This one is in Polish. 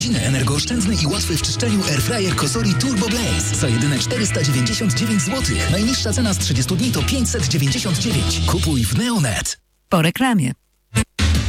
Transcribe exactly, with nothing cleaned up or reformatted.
Energooszczędny i łatwy w czyszczeniu Airfryer Cosori Turbo Blaze za jedyne czterysta dziewięćdziesiąt dziewięć złotych. Najniższa cena z trzydziestu dni to pięćset dziewięćdziesiąt dziewięć. Kupuj w Neonet. Po reklamie.